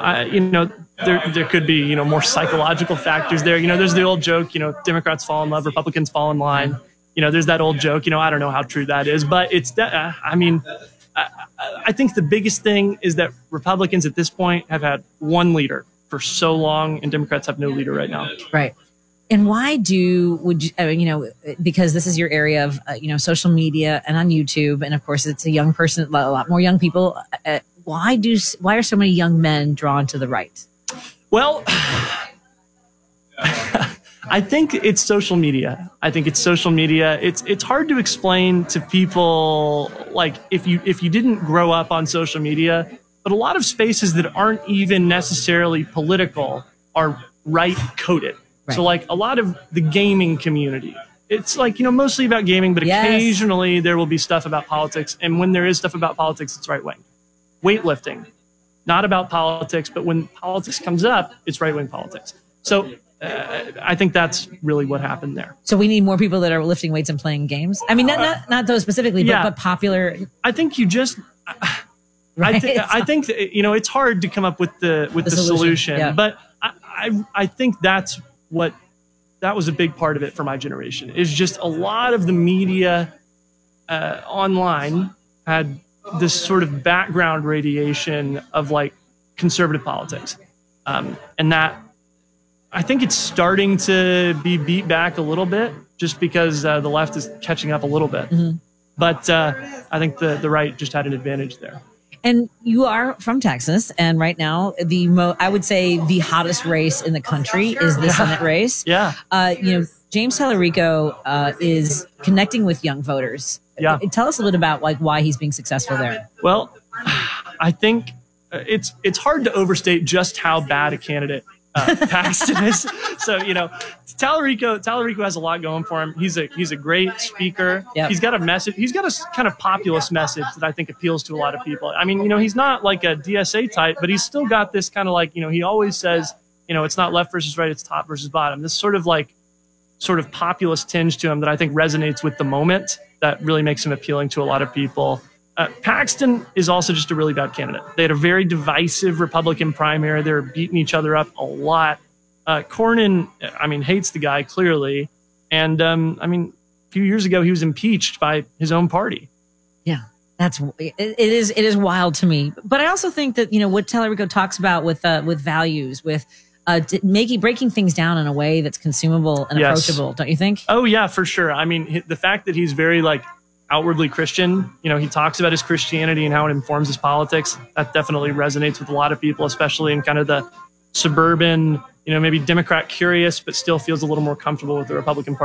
there could be, more psychological factors there. There's the old joke, Democrats fall in love, Republicans fall in line. There's that old joke, I don't know how true that is, but it's I think the biggest thing is that Republicans at this point have had one leader for so long, and Democrats have no leader right now. Right. And why because this is your area of, social media and on YouTube. And of course, it's a young person, a lot more young people. Why are so many young men drawn to the right? Well, I think it's social media. It's hard to explain to people, if you didn't grow up on social media, but a lot of spaces that aren't even necessarily political are right coded. Right. So a lot of the gaming community, it's mostly about gaming, but occasionally there will be stuff about politics. And when there is stuff about politics, it's right wing. Weightlifting, not about politics, but when politics comes up, it's right wing politics. So I think that's really what happened there. So we need more people that are lifting weights and playing games. I mean, not those specifically, but popular. I think you just, I think it's hard to come up with the solution, yeah. But I think that was a big part of it for my generation, is just a lot of the media online had this sort of background radiation of conservative politics. And that, I think it's starting to be beat back a little bit just because the left is catching up a little bit. Mm-hmm. But I think the right just had an advantage there. And you are from Texas, and right now I would say the hottest race in the country is the Senate race. Yeah. James Tallarico is connecting with young voters. Yeah. Tell us a little bit about like why he's being successful there. Well, I think it's hard to overstate just how bad a candidate Paxton is. So, Tallarico has a lot going for him. He's a great speaker. Yep. He's got a message. He's got a kind of populist message that I think appeals to a lot of people. I mean, he's not like a DSA type, but he's still got this kind of like, he always says, it's not left versus right, it's top versus bottom. This sort of populist tinge to him that I think resonates with the moment that really makes him appealing to a lot of people. Paxton is also just a really bad candidate. They had a very divisive Republican primary. They were beating each other up a lot. Cornyn, hates the guy clearly. And, a few years ago, he was impeached by his own party. Yeah, it is wild to me. But I also think that, what Tallarico talks about with values, with breaking things down in a way that's consumable and approachable, don't you think? Oh, yeah, for sure. The fact that he's very outwardly Christian, he talks about his Christianity and how it informs his politics. That definitely resonates with a lot of people, especially in kind of the suburban, maybe Democrat curious, but still feels a little more comfortable with the Republican Party.